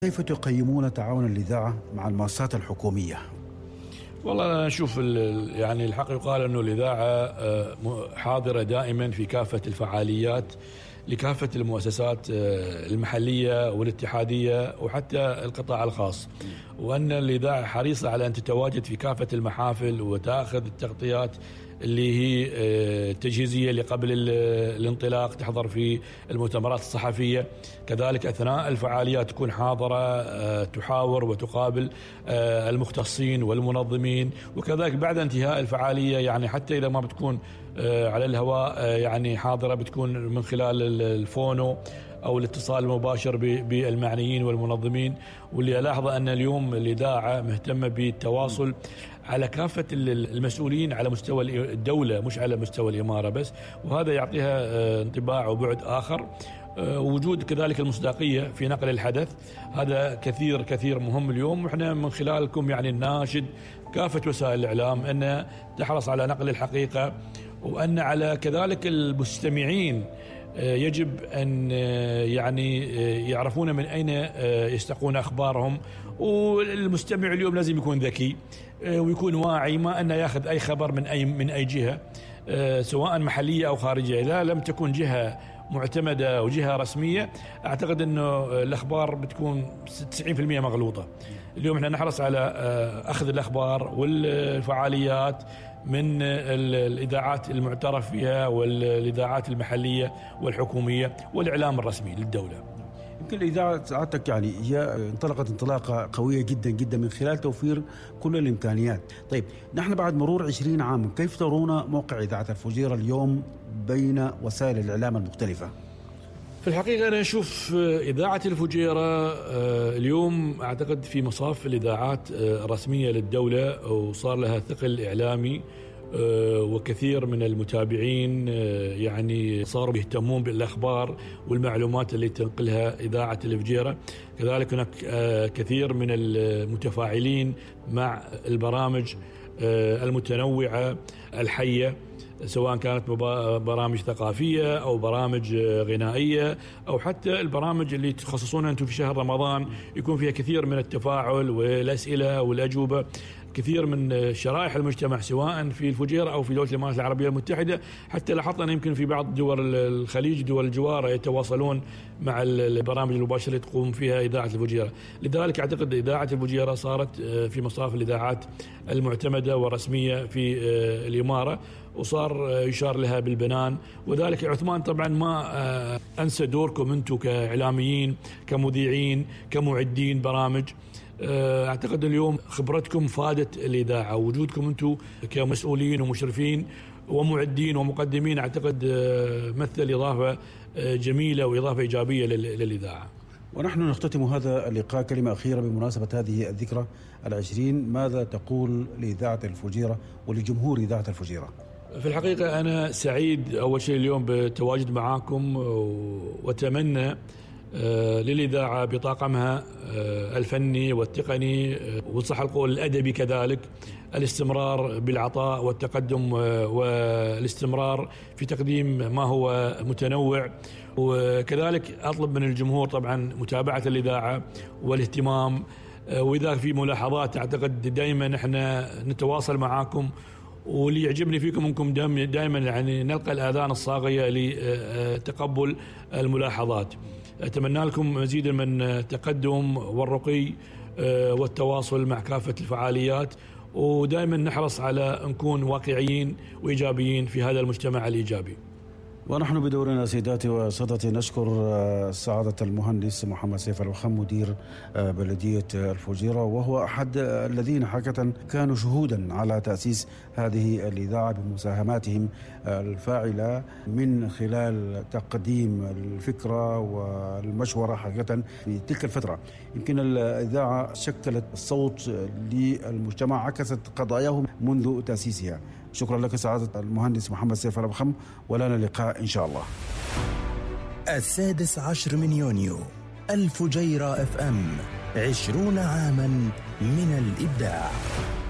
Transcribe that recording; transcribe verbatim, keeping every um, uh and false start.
كيف تقيمون تعاون الإذاعة مع المؤسسات الحكومية؟ والله أنا أشوف يعني الحق يقال أنه الإذاعة حاضرة دائما في كافة الفعاليات لكافة المؤسسات المحلية والاتحادية وحتى القطاع الخاص، وأن الإذاعة حريصة على أن تتواجد في كافة المحافل وتأخذ التغطيات اللي هي التجهيزية اللي قبل الانطلاق، تحضر في المؤتمرات الصحفية، كذلك أثناء الفعاليات تكون حاضرة تحاور وتقابل المختصين والمنظمين، وكذلك بعد انتهاء الفعالية يعني حتى إذا ما بتكون على الهواء يعني حاضرة بتكون من خلال الفونو أو الاتصال المباشر بالمعنيين والمنظمين. واللي ألاحظه أن اليوم الإذاعة مهتمة بالتواصل على كافة المسؤولين على مستوى الدولة مش على مستوى الإمارة بس، وهذا يعطيها انطباع وبعد آخر. وجود كذلك المصداقية في نقل الحدث هذا كثير كثير مهم اليوم، وإحنا من خلالكم يعني الناشد كافة وسائل الإعلام أن تحرص على نقل الحقيقة، وأن على كذلك المستمعين يجب أن يعني يعرفون من أين يستقون أخبارهم. والمستمع اليوم لازم يكون ذكي ويكون واعي ما أنه يأخذ أي خبر من أي من أي جهة سواء محلية أو خارجية. إذا لم تكن جهة معتمدة وجهة رسمية أعتقد أنه الأخبار بتكون تسعين بالمئة مغلوطة. اليوم احنا نحرص على أخذ الأخبار والفعاليات من الإذاعات المعترف بها والإذاعات المحلية والحكومية والإعلام الرسمي للدولة. يمكن الإذاعة سعادتك يعني هي انطلقت انطلاقة قوية جدا جدا من خلال توفير كل الإمكانيات. طيب نحن بعد مرور عشرين عاما كيف ترون موقع إذاعة الفجيرة اليوم بين وسائل الإعلام المختلفة؟ في الحقيقة أنا أشوف إذاعة الفجيرة اليوم أعتقد في مصاف الإذاعات الرسمية للدولة، وصار لها ثقل إعلامي، وكثير من المتابعين يعني صاروا يهتمون بالأخبار والمعلومات اللي تنقلها إذاعة الفجيرة. كذلك هناك كثير من المتفاعلين مع البرامج المتنوعة الحية، سواء كانت برامج ثقافية أو برامج غنائية أو حتى البرامج اللي تخصصونها أنتم في شهر رمضان يكون فيها كثير من التفاعل والأسئلة والأجوبة. كثير من شرائح المجتمع سواء في الفجيرة أو في دولة الإمارات العربية المتحدة، حتى لاحظنا يمكن في بعض دول الخليج دول الجوار يتواصلون مع البرامج المباشرة اللي تقوم فيها إذاعة الفجيرة. لذلك أعتقد إذاعة الفجيرة صارت في مصاف الإذاعات المعتمدة والرسمية في الإمارة، وصار يشار لها بالبنان. وذلك عثمان طبعا ما أنسى دوركم أنتم كإعلاميين كمذيعين كمعدين برامج. أعتقد اليوم خبرتكم فادت الإذاعة، وجودكم أنتم كمسؤولين ومشرفين ومعدين ومقدمين أعتقد مثل إضافة جميلة وإضافة إيجابية للإذاعة. ونحن نختتم هذا اللقاء كلمة أخيرة بمناسبة هذه الذكرى العشرين، ماذا تقول لإذاعة الفجيرة ولجمهور إذاعة الفجيرة؟ في الحقيقة أنا سعيد أول شيء اليوم بالتواجد معاكم، وأتمنى للإذاعة بطاقمها الفني والتقني وصح القول الأدبي كذلك الاستمرار بالعطاء والتقدم والاستمرار في تقديم ما هو متنوع. وكذلك أطلب من الجمهور طبعا متابعة الإذاعة والاهتمام، وإذا في ملاحظات أعتقد دائما نحن نتواصل معاكم، واللي يعجبني فيكم انكم دائما يعني نلقى الآذان الصاغية لتقبل الملاحظات. أتمنى لكم مزيد من التقدم والرقي والتواصل مع كافة الفعاليات، ودائما نحرص على نكون واقعيين وإيجابيين في هذا المجتمع الإيجابي. ونحن بدورنا سيداتي وسادتي نشكر سعادة المهندس محمد سيف الوخم مدير بلدية الفجيرة، وهو أحد الذين حقيقة كانوا شهودا على تأسيس هذه الإذاعة بمساهماتهم الفاعلة من خلال تقديم الفكرة والمشورة حقيقة في تلك الفترة. يمكن الإذاعة شكلت صوت للمجتمع عكست قضاياهم منذ تأسيسها. شكرا لك سعادة المهندس محمد سيف الوخم، ولنا لقاء إن شاء الله. السادس عشر من يونيو الفجيرة اف ام، عشرون عاما من الإبداع.